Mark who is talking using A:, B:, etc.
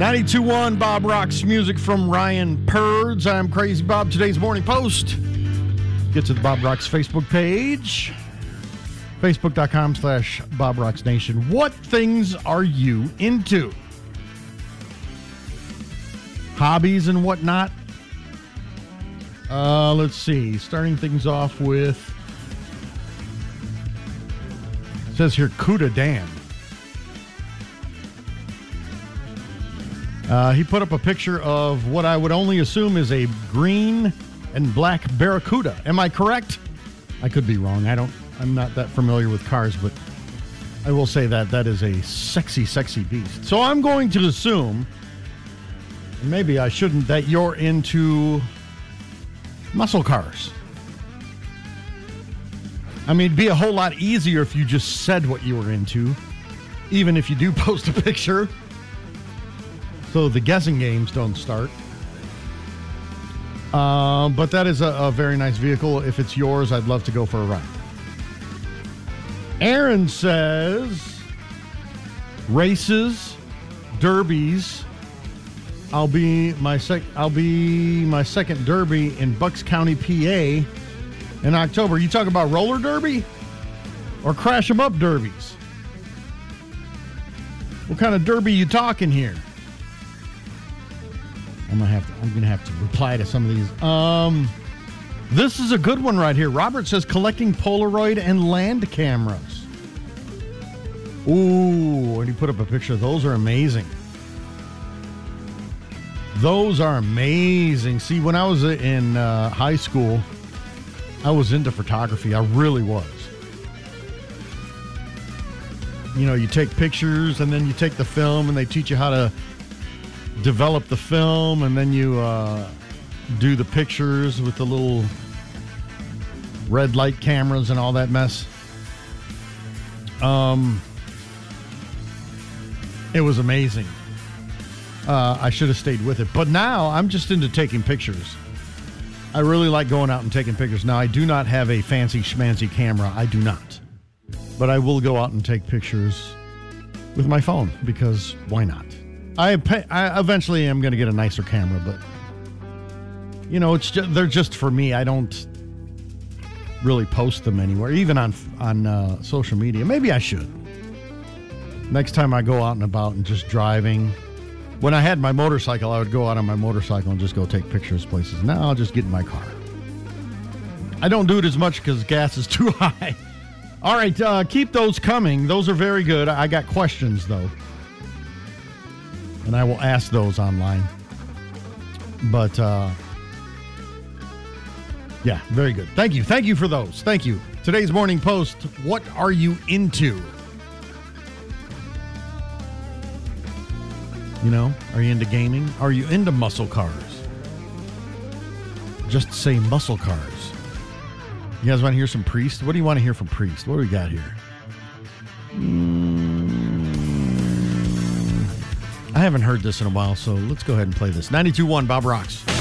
A: 92.1 Bob Rocks, music from Ryan Purds. I'm Crazy Bob. Today's Morning Post. Get to the Bob Rocks Facebook page. Facebook.com/Bob Rocks Nation. What things are you into? Hobbies and whatnot? Let's see. Starting things off with, it says here, Cuda Dan. He put up a picture of what I would only assume is a green and black Barracuda. Am I correct? I could be wrong. I'm not that familiar with cars, but I will say that is a sexy, sexy beast. So I'm going to assume, and maybe I shouldn't, that you're into muscle cars. I mean, it'd be a whole lot easier if you just said what you were into, even if you do post a picture, so the guessing games don't start. But that is a very nice vehicle. If it's yours, I'd love to go for a ride. Aaron says, races, derbies. I'll be my second derby in Bucks County, PA, in October. You talk about roller derby or crash 'em up derbies? What kind of derby you talking here? I'm gonna have to reply to some of these. This is a good one right here. Robert says collecting Polaroid and land cameras. Ooh, and he put up a picture. Those are amazing. Those are amazing. See, when I was in high school, I was into photography. I really was. You know, you take pictures and then you take the film and they teach you how to develop the film, and then you do the pictures with the little red light cameras and all that mess. It was amazing. I should have stayed with it. But now I'm just into taking pictures. I really like going out and taking pictures. Now, I do not have a fancy schmancy camera. I do not. But I will go out and take pictures with my phone, because why not? I eventually am going to get a nicer camera, but you know, they're just for me. I don't really post them anywhere, even on social media. Maybe I should. Next time I go out and about and just driving. When I had my motorcycle, I would go out on my motorcycle and just go take pictures of places. Now I'll just get in my car. I don't do it as much because gas is too high. All right, keep those coming. Those are very good. I got questions, though, and I will ask those online. But, yeah, very good. Thank you. Thank you for those. Thank you. Today's Morning Post, what are you into? You know, are you into gaming? Are you into muscle cars? Just say muscle cars. You guys want to hear some Priest? What do you want to hear from Priest? What do we got here? I haven't heard this in a while, so let's go ahead and play this. 92.1 Bob Rocks.